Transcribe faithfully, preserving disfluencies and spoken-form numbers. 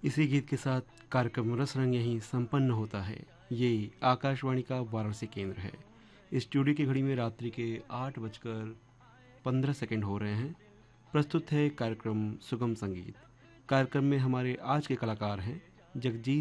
इसी गीत के साथ कार्यक्रम रस रंग यहीं संपन्न होता है। ये आकाशवाणी का वाराणसी केंद्र है। स्टूडियो की घड़ी में रात्रि के आठ बजकर पंद्रह सेकंड हो रहे हैं। प्रस्तुत है कार्यक्रम सुगम संगीत। कार्यक्रम में हमारे आज के कलाकार हैं जगजीत